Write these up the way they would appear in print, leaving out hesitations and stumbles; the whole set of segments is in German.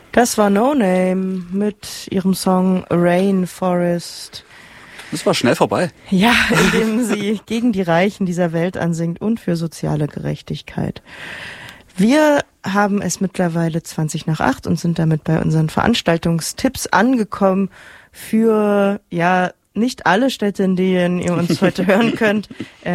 Das war No Name mit ihrem Song Rainforest. Das war schnell vorbei. Ja, indem sie gegen die Reichen dieser Welt ansingt und für soziale Gerechtigkeit. Wir haben es mittlerweile 7:20 und sind damit bei unseren Veranstaltungstipps angekommen für, ja, nicht alle Städte, in denen ihr uns heute hören könnt.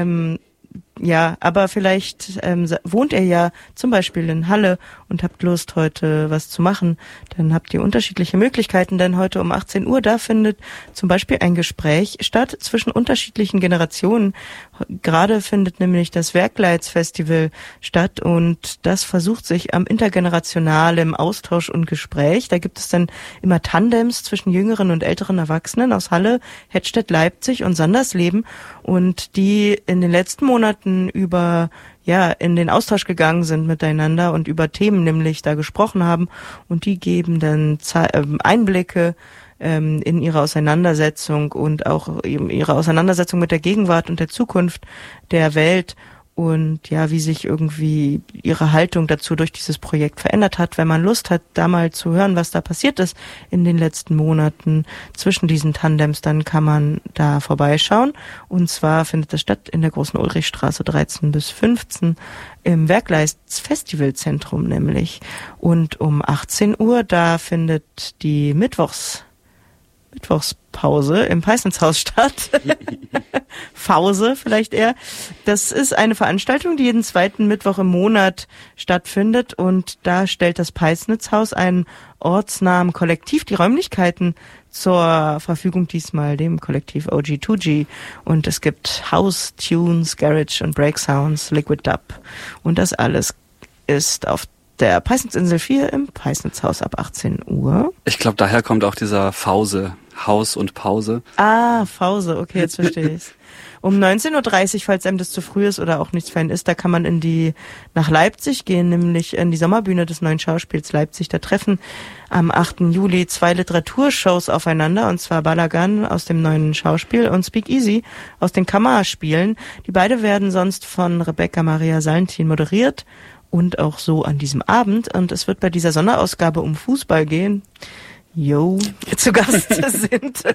Ja, aber vielleicht wohnt ihr ja zum Beispiel in Halle und habt Lust, heute was zu machen. Dann habt ihr unterschiedliche Möglichkeiten, denn heute um 18 Uhr, da findet zum Beispiel ein Gespräch statt zwischen unterschiedlichen Generationen. Gerade findet nämlich das Werkleitsfestival statt und das versucht sich am intergenerationalen Austausch und Gespräch. Da gibt es dann immer Tandems zwischen jüngeren und älteren Erwachsenen aus Halle, Hettstedt, Leipzig und Sandersleben und die in den letzten Monaten in den Austausch gegangen sind miteinander und über Themen nämlich da gesprochen haben und die geben dann Einblicke in ihre Auseinandersetzung und auch eben ihre Auseinandersetzung mit der Gegenwart und der Zukunft der Welt und ja, wie sich irgendwie ihre Haltung dazu durch dieses Projekt verändert hat. Wenn man Lust hat, da mal zu hören, was da passiert ist in den letzten Monaten zwischen diesen Tandems, dann kann man da vorbeischauen. Und zwar findet das statt in der Großen Ulrichstraße 13 bis 15 im Werkleits-Festivalzentrum nämlich. Und um 18 Uhr, da findet die Mittwochspause im Peissnitzhaus statt. Pause vielleicht eher. Das ist eine Veranstaltung, die jeden zweiten Mittwoch im Monat stattfindet und da stellt das Peissnitzhaus einen ortsnahen Kollektiv die Räumlichkeiten zur Verfügung, diesmal dem Kollektiv OG2G und es gibt House, Tunes, Garage und Break Sounds, Liquid Dub und das alles ist auf der Peissnitzinsel 4 im Peissnitzhaus ab 18 Uhr. Ich glaube, daher kommt auch dieser Fause, Haus und Pause. Ah, Pause, okay, jetzt verstehe ich's. Um 19:30 Uhr, falls einem das zu früh ist oder auch nichts für einen ist, da kann man nach Leipzig gehen, nämlich in die Sommerbühne des Neuen Schauspiels Leipzig. Da treffen am 8. Juli 2 Literaturshows aufeinander, und zwar Balagan aus dem Neuen Schauspiel und Speak Easy aus den Kammerspielen. Die beide werden sonst von Rebecca Maria Salentin moderiert und auch so an diesem Abend. Und es wird bei dieser Sonderausgabe um Fußball gehen. Zu Gast sind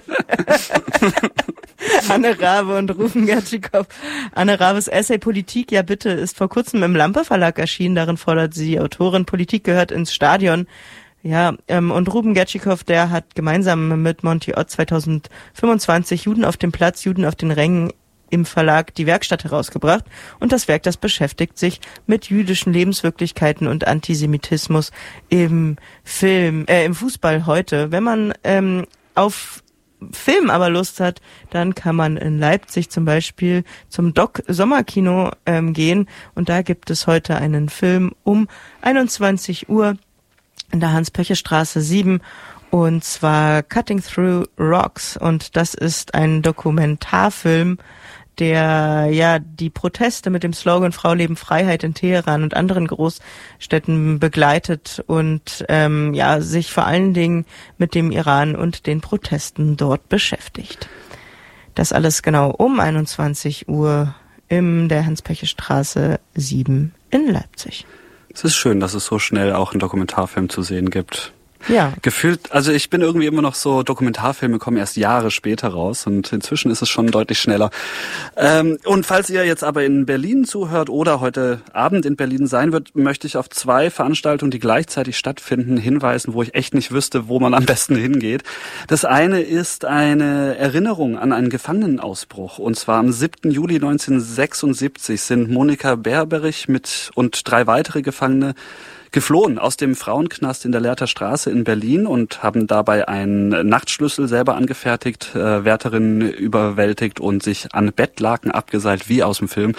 Anne Rabe und Rufen Gertschikow. Anne Rabes Essay Politik, ja bitte, ist vor kurzem im Lampe Verlag erschienen. Darin fordert sie Autorin, Politik gehört ins Stadion. Ja, und Ruben Gertschikow, der hat gemeinsam mit Monty Ott 2025 Juden auf dem Platz, Juden auf den Rängen im Verlag Die Werkstatt herausgebracht. Und das Werk, das beschäftigt sich mit jüdischen Lebenswirklichkeiten und Antisemitismus im Fußball heute. Wenn man auf Film aber Lust hat, dann kann man in Leipzig zum Beispiel zum Doc Sommerkino gehen. Und da gibt es heute einen Film um 21 Uhr in der Hans-Pöche-Straße 7. Und zwar Cutting Through Rocks. Und das ist ein Dokumentarfilm, der ja die Proteste mit dem Slogan Frau, Leben, Freiheit in Teheran und anderen Großstädten begleitet und sich vor allen Dingen mit dem Iran und den Protesten dort beschäftigt. Das alles genau um 21 Uhr in der Hans-Pöche-Straße 7 in Leipzig. Es ist schön, dass es so schnell auch einen Dokumentarfilm zu sehen gibt. Ja. Gefühlt, also ich bin irgendwie immer noch so, Dokumentarfilme kommen erst Jahre später raus und inzwischen ist es schon deutlich schneller. Und falls ihr jetzt aber in Berlin zuhört oder heute Abend in Berlin sein wird, möchte ich auf 2 Veranstaltungen, die gleichzeitig stattfinden, hinweisen, wo ich echt nicht wüsste, wo man am besten hingeht. Das eine ist eine Erinnerung an einen Gefangenenausbruch und zwar am 7. Juli 1976 sind Monika Berberich und 3 weitere Gefangene geflohen aus dem Frauenknast in der Lehrter Straße in Berlin und haben dabei einen Nachtschlüssel selber angefertigt, Wärterinnen überwältigt und sich an Bettlaken abgeseilt, wie aus dem Film.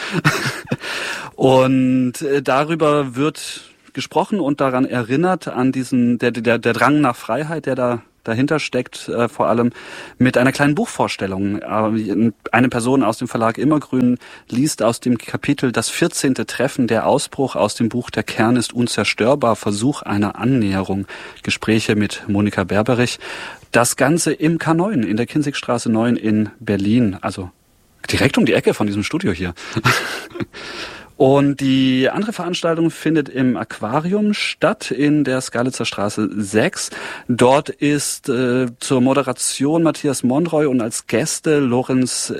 Und darüber wird gesprochen und daran erinnert an der Drang nach Freiheit, der da dahinter steckt, vor allem mit einer kleinen Buchvorstellung. Eine Person aus dem Verlag Immergrün liest aus dem Kapitel Das 14. Treffen, der Ausbruch aus dem Buch Der Kern ist unzerstörbar, Versuch einer Annäherung, Gespräche mit Monika Berberich. Das Ganze im K9 in der Kinzigstraße 9 in Berlin, also direkt um die Ecke von diesem Studio hier. Und die andere Veranstaltung findet im Aquarium statt, in der Skalitzer Straße 6. Dort ist zur Moderation Matthias Monroy und als Gäste Lorenz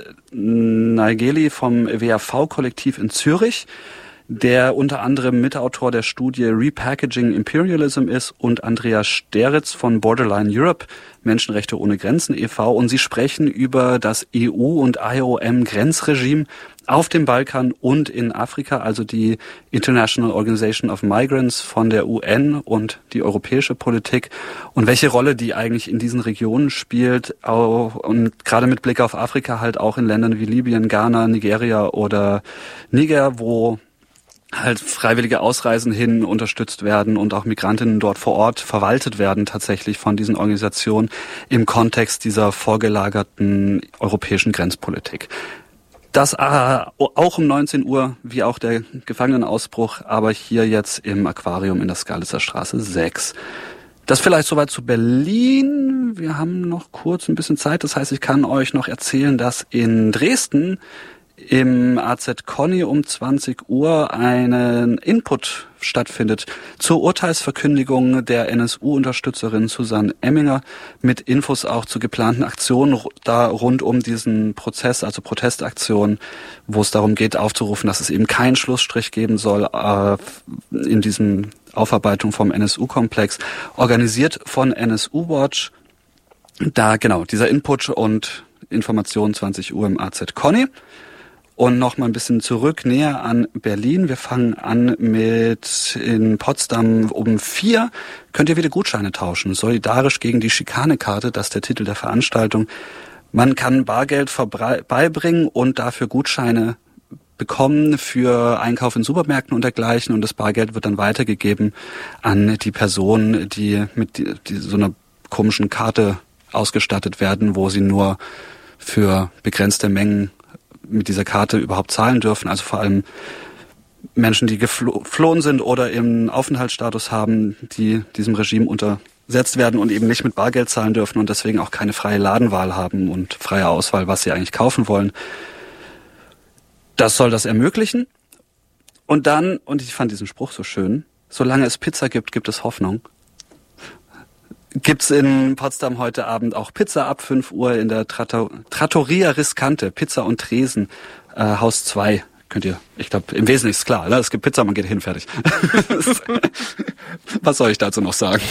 Naegeli vom WAV-Kollektiv in Zürich, der unter anderem Mitautor der Studie Repackaging Imperialism ist, und Andrea Steritz von Borderline Europe, Menschenrechte ohne Grenzen e.V. Und sie sprechen über das EU- und IOM-Grenzregime auf dem Balkan und in Afrika, also die International Organization of Migrants von der UN und die europäische Politik und welche Rolle die eigentlich in diesen Regionen spielt, auch, und gerade mit Blick auf Afrika halt auch in Ländern wie Libyen, Ghana, Nigeria oder Niger, wo halt freiwillige Ausreisen hin unterstützt werden und auch Migrantinnen dort vor Ort verwaltet werden tatsächlich von diesen Organisationen im Kontext dieser vorgelagerten europäischen Grenzpolitik. Das auch um 19 Uhr, wie auch der Gefangenenausbruch, aber hier jetzt im Aquarium in der Skalitzer Straße 6. Das vielleicht soweit zu Berlin. Wir haben noch kurz ein bisschen Zeit, das heißt, ich kann euch noch erzählen, dass in Dresden im AZ Conny um 20 Uhr einen Input stattfindet zur Urteilsverkündigung der NSU-Unterstützerin Susanne Emminger mit Infos auch zu geplanten Aktionen da rund um diesen Prozess, also Protestaktionen, wo es darum geht, aufzurufen, dass es eben keinen Schlussstrich geben soll in diesem Aufarbeitung vom NSU-Komplex, organisiert von NSU Watch. Da genau, dieser Input und Informationen 20 Uhr im AZ Conny. Und noch mal ein bisschen zurück, näher an Berlin. Wir fangen an mit in Potsdam um 4. Könnt ihr wieder Gutscheine tauschen. Solidarisch gegen die Schikanekarte, das ist der Titel der Veranstaltung. Man kann Bargeld beibringen und dafür Gutscheine bekommen für Einkauf in Supermärkten und dergleichen. Und das Bargeld wird dann weitergegeben an die Personen, die mit so einer komischen Karte ausgestattet werden, wo sie nur für begrenzte Mengen mit dieser Karte überhaupt zahlen dürfen, also vor allem Menschen, die geflohen sind oder eben Aufenthaltsstatus haben, die diesem Regime untersetzt werden und eben nicht mit Bargeld zahlen dürfen und deswegen auch keine freie Ladenwahl haben und freie Auswahl, was sie eigentlich kaufen wollen. Das soll das ermöglichen. Und dann, und ich fand diesen Spruch so schön, solange es Pizza gibt, gibt es Hoffnung. Gibt's in Potsdam heute Abend auch Pizza ab 5 Uhr in der Trattoria Riscante, Pizza und Tresen, Haus 2. Könnt ihr, ich glaube, im Wesentlichen ist klar, ne? Es gibt Pizza, man geht hin, fertig. Was soll ich dazu noch sagen?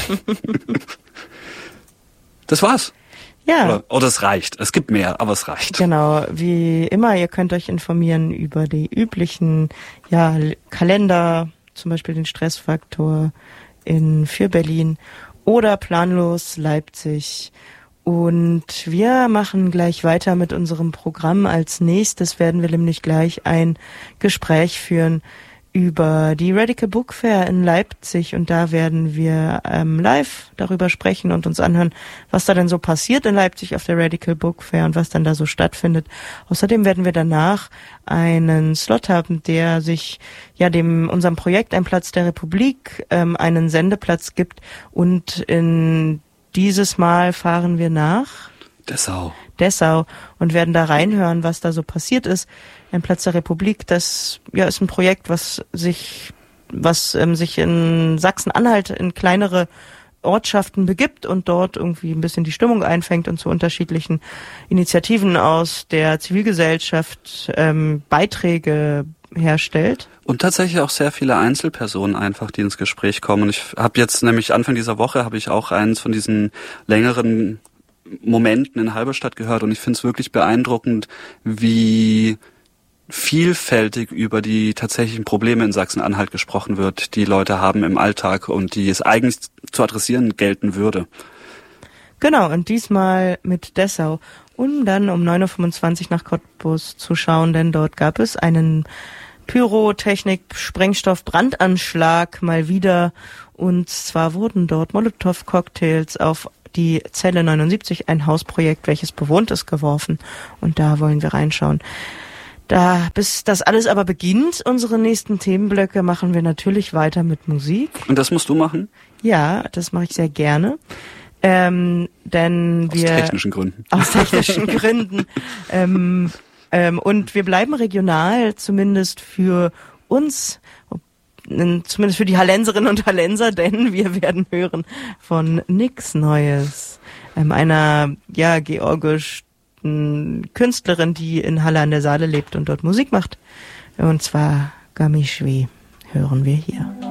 Das war's. Ja. Oder es reicht. Es gibt mehr, aber es reicht. Genau, wie immer, ihr könnt euch informieren über die üblichen Kalender, zum Beispiel den Stressfaktor für Berlin oder Planlos Leipzig. Und wir machen gleich weiter mit unserem Programm. Als nächstes werden wir nämlich gleich ein Gespräch führen über die Radical Book Fair in Leipzig. Und da werden wir live darüber sprechen und uns anhören, was da denn so passiert in Leipzig auf der Radical Book Fair und was dann da so stattfindet. Außerdem werden wir danach einen Slot haben, der sich unserem Projekt Ein Platz der Republik einen Sendeplatz gibt. Und dieses Mal fahren wir nach Dessau und werden da reinhören, was da so passiert ist. Ein Platz der Republik, das ist ein Projekt, was sich in Sachsen-Anhalt in kleinere Ortschaften begibt und dort irgendwie ein bisschen die Stimmung einfängt und zu unterschiedlichen Initiativen aus der Zivilgesellschaft Beiträge herstellt. Und tatsächlich auch sehr viele Einzelpersonen einfach, die ins Gespräch kommen. Ich habe jetzt nämlich Anfang dieser Woche auch eins von diesen längeren Momenten in Halberstadt gehört und ich finde es wirklich beeindruckend, wie vielfältig über die tatsächlichen Probleme in Sachsen-Anhalt gesprochen wird, die Leute haben im Alltag und die es eigentlich zu adressieren gelten würde. Genau, und diesmal mit Dessau. Und dann um 9.25 Uhr nach Cottbus zu schauen, denn dort gab es einen Pyrotechnik-Sprengstoff-Brandanschlag mal wieder. Und zwar wurden dort Molotow-Cocktails auf die Zelle 79, ein Hausprojekt, welches bewohnt ist, geworfen. Und da wollen wir reinschauen. Bis das alles aber beginnt, unsere nächsten Themenblöcke, machen wir natürlich weiter mit Musik. Und das musst du machen? Ja, das mache ich sehr gerne. Denn aus technischen Gründen. Aus technischen Gründen. Und wir bleiben regional, zumindest für uns, zumindest für die Hallenserinnen und Hallenser, denn wir werden hören von Nix Neues, einer georgischen Künstlerin, die in Halle an der Saale lebt und dort Musik macht. Und zwar Gamishwe hören wir hier.